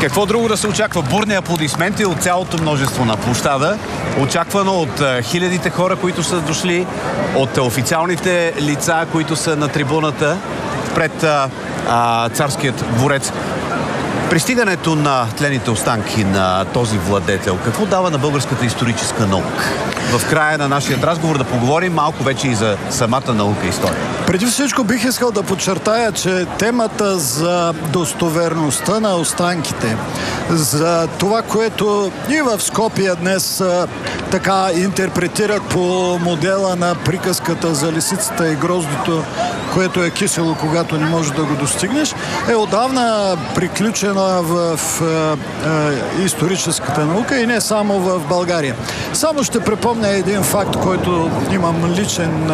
Какво друго да се очаква? Бурни аплодисменти от цялото множество на площада. Очаквано от хилядите хора, които са дошли, от официалните лица, които са на трибуната пред царският дворец. Пристигането на тлените останки на този владетел, какво дава на българската историческа наука? В края на нашия разговор да поговорим малко вече и за самата наука и история. Преди всичко бих искал да подчертая, че темата за достоверността на останките, за това, което и в Скопие днес така интерпретират по модела на приказката за лисицата и гроздото, което е кисело, когато не можеш да го достигнеш, е отдавна приключена в историческата наука и не само в България. Само ще припомня един факт, който имам личен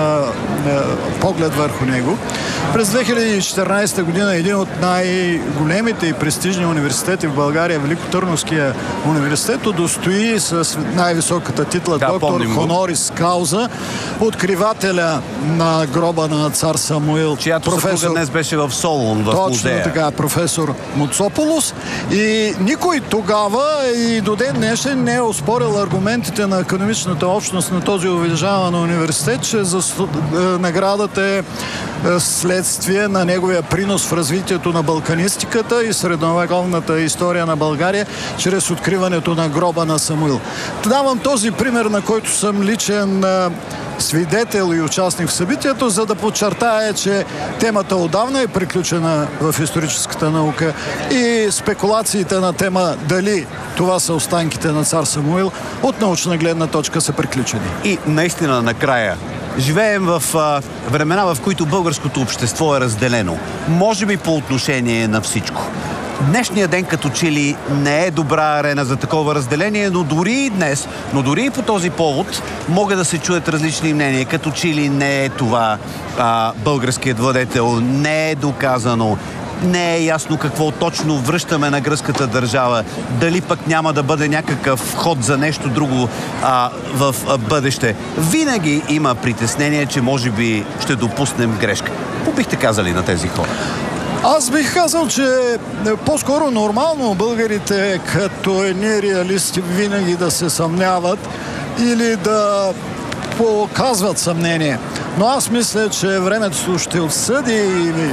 поглед върху него. През 2014 година един от най-големите и престижни университети в България, Великотърновския университет, удостои с най-високата титла доктор хонорис кауза откривателя на гроба на цар Самуил. Чиято съпруга днес беше в Солун, в музея. Точно така, професор Муцополос. И никой тогава и до ден днешен не е оспорил аргументите на академичната общност на този уважаван университет, че наградата е следствие на неговия принос в развитието на балканистиката и средновековната история на България чрез откриването на гроба на Самуил. Давам този пример, на който съм личен свидетел и участник в събитието, за да подчертая, че темата отдавна е приключена в историческата наука и спекулациите на тема дали това са останките на цар Самуил от научна гледна точка са приключени. И наистина накрая живеем в времена, в които българското общество е разделено. Може би по отношение на всичко. Днешният ден като че ли не е добра арена за такова разделение, но дори и днес, но дори и по този повод могат да се чуят различни мнения. Като че ли не е това българският владетел, не е доказано. Не е ясно какво точно връщаме на гръцката държава. Дали пък няма да бъде някакъв ход за нещо друго в бъдеще. Винаги има притеснение, че може би ще допуснем грешка. Какво бихте казали на тези хора? Аз бих казал, че по-скоро нормално българите като едни реалисти винаги да се съмняват или да показват съмнение. Но аз мисля, че времето ще отсъди или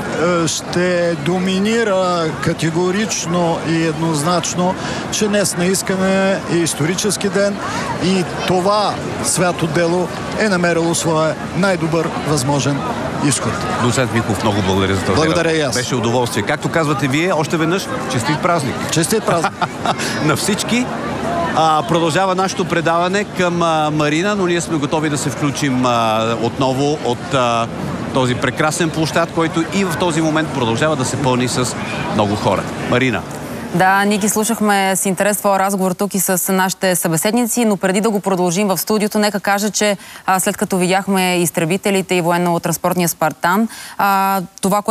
ще доминира категорично и еднозначно, че днес наискаме е исторически ден и това свято дело е намерило своя най-добър възможен изход. Доцент Михов, много благодаря за този Благодаря и аз. Беше удоволствие. Както казвате вие, още веднъж честит празник. Честит празник. На всички. Продължава нашето предаване към Марина, но ние сме готови да се включим отново от този прекрасен площад, който и в този момент продължава да се пълни с много хора. Марина. Да, Ники, слушахме с интерес твоя разговор тук и с нашите събеседници, но преди да го продължим в студиото, нека кажа, че след като видяхме изтребителите и военно-транспортния Спартан, това,